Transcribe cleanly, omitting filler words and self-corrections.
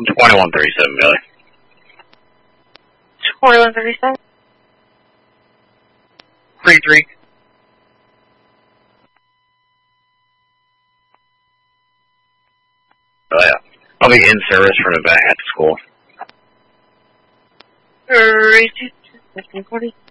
2137, Billy. 2137. 3-3. Oh, yeah. I'll be in service from the back at school. 3-2-2-15-40.